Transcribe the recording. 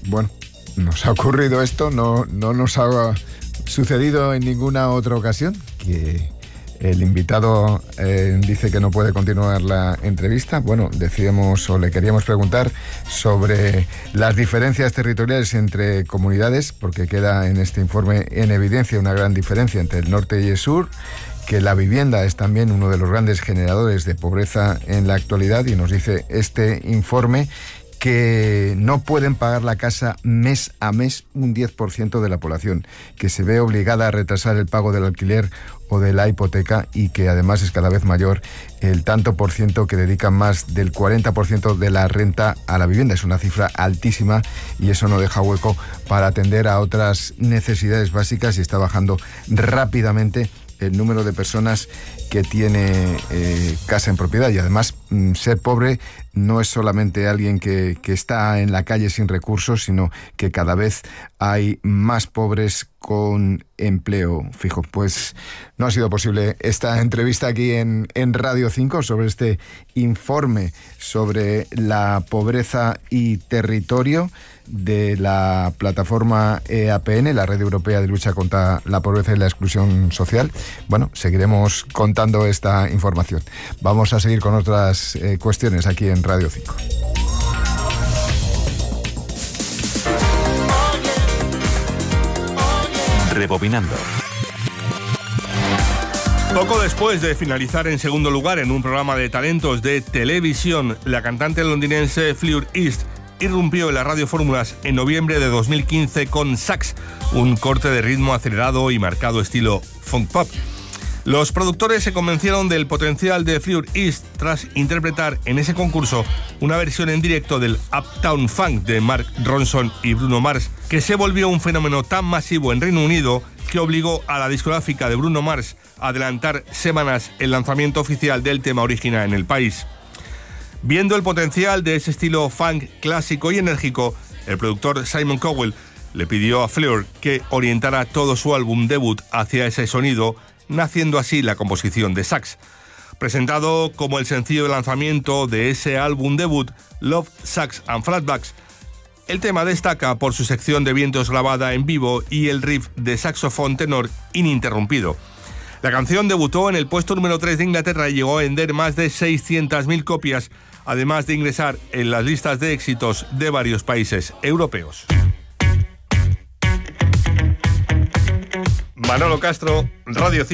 bueno, nos ha ocurrido esto, no nos ha sucedido en ninguna otra ocasión, que el invitado dice que no puede continuar la entrevista. Bueno, decíamos o le queríamos preguntar sobre las diferencias territoriales entre comunidades, porque queda en este informe en evidencia una gran diferencia entre el norte y el sur, que la vivienda es también uno de los grandes generadores de pobreza en la actualidad, y nos dice este informe que no pueden pagar la casa mes a mes un 10% de la población, que se ve obligada a retrasar el pago del alquiler o de la hipoteca, y que además es cada vez mayor el tanto por ciento que dedican más del 40% de la renta a la vivienda. Es una cifra altísima y eso no deja hueco para atender a otras necesidades básicas, y está bajando rápidamente el número de personas que tiene casa en propiedad. Y además, ser pobre no es solamente alguien que está en la calle sin recursos, sino que cada vez hay más pobres con empleo fijo. Pues no ha sido posible esta entrevista aquí en Radio 5 sobre este informe sobre la pobreza y territorio de la plataforma EAPN, la Red Europea de Lucha contra la Pobreza y la Exclusión Social. Bueno, seguiremos contando esta información. Vamos a seguir con otras cuestiones aquí en Radio 5. Rebobinando. Poco después de finalizar en segundo lugar en un programa de talentos de televisión, la cantante londinense Fleur East irrumpió en las radiofórmulas en noviembre de 2015 con Sax, un corte de ritmo acelerado y marcado estilo funk pop. Los productores se convencieron del potencial de Fleur East tras interpretar en ese concurso una versión en directo del Uptown Funk de Mark Ronson y Bruno Mars, que se volvió un fenómeno tan masivo en Reino Unido que obligó a la discográfica de Bruno Mars a adelantar semanas el lanzamiento oficial del tema original en el país. Viendo el potencial de ese estilo funk clásico y enérgico, el productor Simon Cowell le pidió a Fleur que orientara todo su álbum debut hacia ese sonido, naciendo así la composición de Sax. Presentado como el sencillo de lanzamiento de ese álbum debut, Love, Sax and Flashbacks, el tema destaca por su sección de vientos grabada en vivo y el riff de saxofón tenor ininterrumpido. La canción debutó en el puesto número 3 de Inglaterra y llegó a vender más de 600.000 copias, además de ingresar en las listas de éxitos de varios países europeos. Manolo Castro, Radio 5.